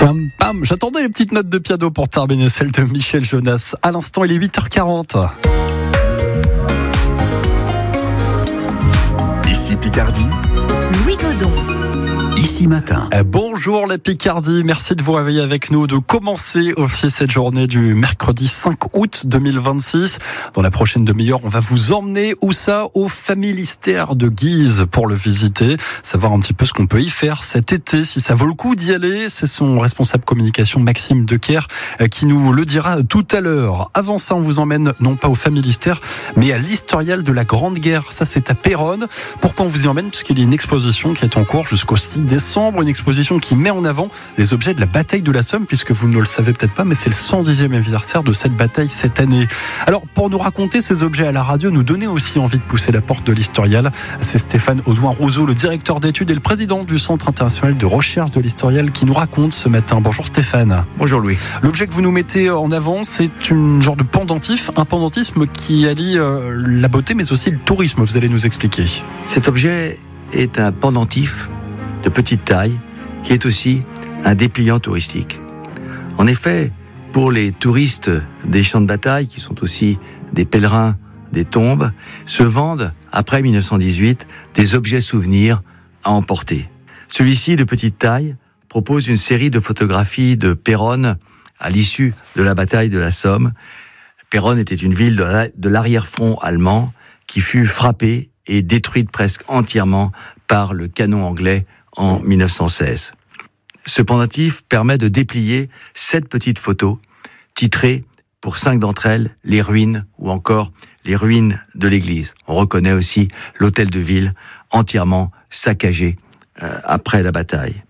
Pam, pam. J'attendais les petites notes de piano pour terminer celle de Michel Jonas. À l'instant, il est 8h40. Ici Picardie, Louis Godon. Ici Matin. Bonjour la Picardie, merci de vous réveiller avec nous, de commencer aussi cette journée du mercredi 5 août 2026. Dans la prochaine demi-heure, on va vous emmener où ça, au Familistère de Guise pour le visiter, savoir un petit peu ce qu'on peut y faire cet été, si ça vaut le coup d'y aller. C'est son responsable communication Maxime Decker qui nous le dira tout à l'heure. Avant ça, on vous emmène non pas au Familistère, mais à l'Historial de la Grande Guerre. Ça, c'est à Péronne. Pourquoi on vous y emmène? Parce qu'il y a une exposition qui est en cours jusqu'au 6 décembre, une exposition qui met en avant les objets de la bataille de la Somme, puisque vous ne le savez peut-être pas, mais c'est le 110e anniversaire de cette bataille cette année. Alors, pour nous raconter ces objets à la radio, nous donner aussi envie de pousser la porte de l'Historial, c'est Stéphane Audouin-Rousseau, le directeur d'études et le président du Centre international de recherche de l'Historial, qui nous raconte ce matin. Bonjour Stéphane. Bonjour Louis. L'objet que vous nous mettez en avant, c'est une genre de pendentif, un pendentisme qui allie la beauté, mais aussi le tourisme. Vous allez nous expliquer. Cet objet est un pendentif de petite taille qui est aussi un dépliant touristique. En effet, pour les touristes des champs de bataille, qui sont aussi des pèlerins des tombes, se vendent, après 1918, des objets souvenirs à emporter. Celui-ci, de petite taille, propose une série de photographies de Péronne à l'issue de la bataille de la Somme. Péronne était une ville de l'arrière-front allemand qui fut frappée et détruite presque entièrement par le canon anglais en 1916. Ce pendentif permet de déplier 7 petites photos, titrées, pour 5 d'entre elles, les ruines ou encore les ruines de l'église. On reconnaît aussi l'hôtel de ville entièrement saccagé après la bataille.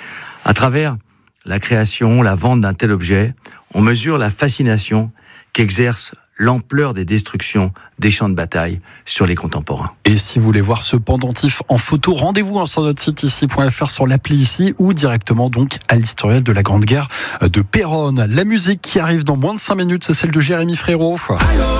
À travers la création, la vente d'un tel objet, on mesure la fascination qu'exerce l'ampleur des destructions des champs de bataille sur les contemporains. Et si vous voulez voir ce pendentif en photo, rendez-vous sur notre site ici.fr, sur l'appli ici, ou directement donc à l'Historial de la Grande Guerre de Péronne. La musique qui arrive dans moins de 5 minutes, c'est celle de Jérémy Frérot.